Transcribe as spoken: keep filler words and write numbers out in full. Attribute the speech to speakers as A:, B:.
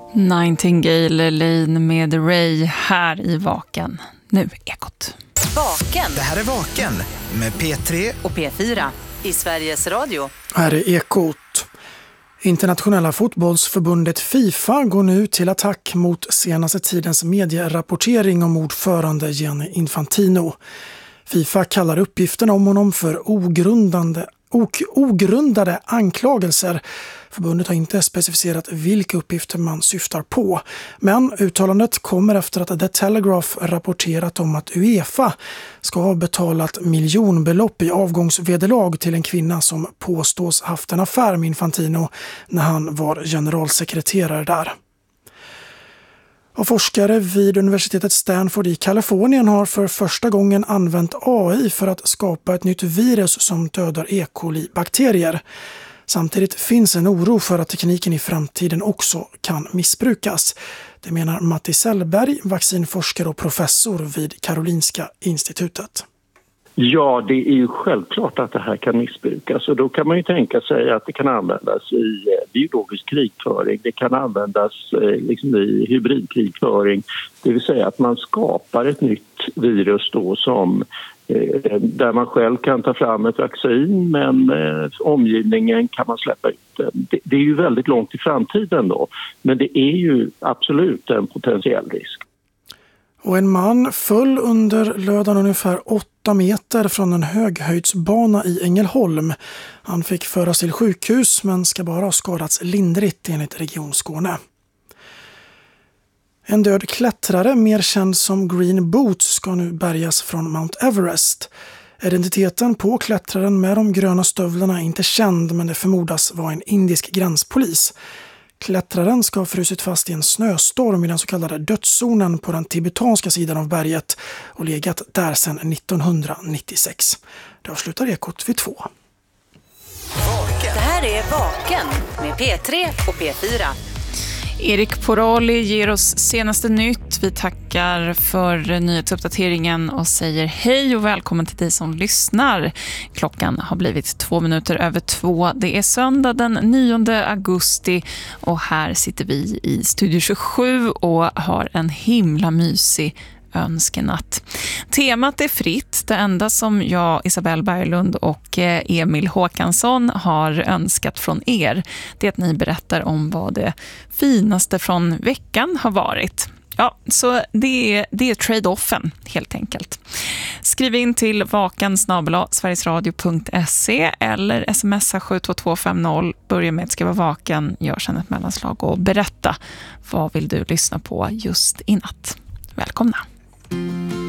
A: Nightingale Lane med Ray här i Vaken. Nu Ekot.
B: Vaken.
C: Det här är Vaken med P tre
B: och P fyra i Sveriges Radio.
D: Här är Ekot. Internationella fotbollsförbundet FIFA går nu till attack mot senaste tidens medierapportering om ordförande Gianni Infantino. FIFA kallar uppgifterna om honom för ogrundande och ogrundade anklagelser. Förbundet har inte specificerat vilka uppgifter man syftar på. Men uttalandet kommer efter att The Telegraph rapporterat om att UEFA ska ha betalat miljonbelopp i avgångsvederlag till en kvinna som påstås haft en affär med Infantino när han var generalsekreterare där. Och forskare vid universitetet Stanford i Kalifornien har för första gången använt A I för att skapa ett nytt virus som dödar E. coli-bakterier. Samtidigt finns en oro för att tekniken i framtiden också kan missbrukas. Det menar Matti Sellberg, vaccinforskare och professor vid Karolinska institutet.
E: Ja, det är ju självklart att det här kan missbrukas, och då kan man ju tänka sig att det kan användas i biologisk krigföring, det kan användas liksom i hybridkrigföring, det vill säga att man skapar ett nytt virus då som där man själv kan ta fram ett vaccin, men eh, omgivningen kan man släppa ut. Det, det är ju väldigt långt i framtiden då, men det är ju absolut en potentiell risk.
D: Och en man föll under lödan ungefär åtta meter från en höghöjdsbana i Ängelholm. Han fick föras till sjukhus men ska bara ha skadats lindrigt enligt Region Skåne. En död klättrare, mer känd som Green Boots, ska nu bärgas från Mount Everest. Identiteten på klättraren med de gröna stövlarna är inte känd, men det förmodas vara en indisk gränspolis. Klättraren ska ha frusit fast i en snöstorm i den så kallade dödszonen på den tibetanska sidan av berget och legat där sedan nittonhundranittiosex. Det avslutar Ekot vid två.
B: Det här är Vaken med P tre och P fyra.
A: Erik Porali ger oss senaste nytt. Vi tackar för nyhetsuppdateringen och säger hej och välkommen till dig som lyssnar. Klockan har blivit två minuter över två. Det är söndag den nionde augusti och här sitter vi i Studio tjugosju och har en himla mysig önskenatt. Temat är fritt. Det enda som jag, Isabelle Berglund och Emil Håkansson har önskat från er, det är att ni berättar om vad det finaste från veckan har varit. Ja, så det är, det är trade-offen helt enkelt. Skriv in till vaken snabel-a sverigesradio punkt se eller smsa sju två två fem noll. Börja med att skriva vaken, gör sedan ett mellanslag och berätta vad vill du lyssna på just i natt. Välkomna!